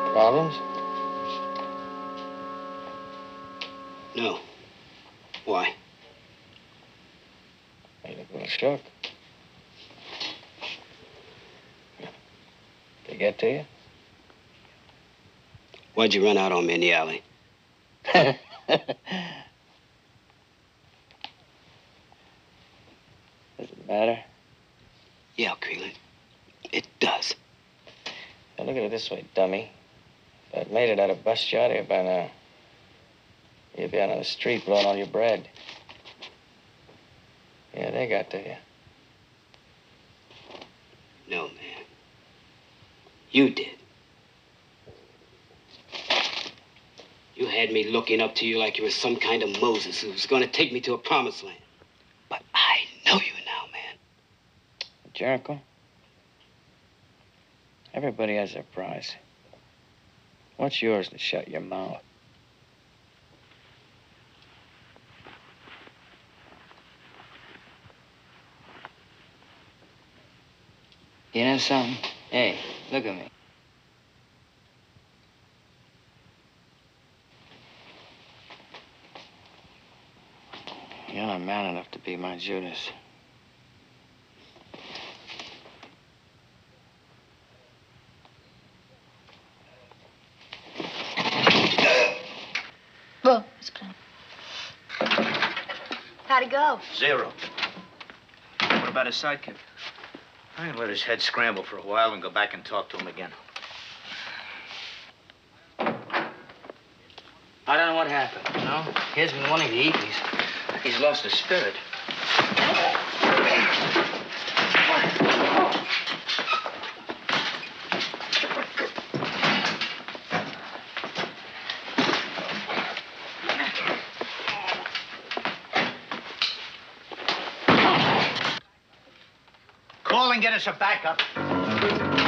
Problems? No. Why? You look a little shook. They get to you? Why'd you run out on me in the alley? Does it matter? Yeah, Creelan. It does. Now look at it this way, dummy. If I'd made it, I'd have bust you out of here by now. You'd be out on the street blowing all your bread. Yeah, they got to you. No, man. You did. You had me looking up to you like you were some kind of Moses who was going to take me to a promised land. But I know you now, man. Jericho, everybody has their price. What's yours to shut your mouth? You know something? Hey, look at me. You're not man enough to be my Judas. Well, it's clean. How'd it go? 0. What about his sidekick? I can let his head scramble for a while and go back and talk to him again. I don't know what happened, you know? He hasn't been wanting to eat. He's lost his spirit. Call and get us a backup.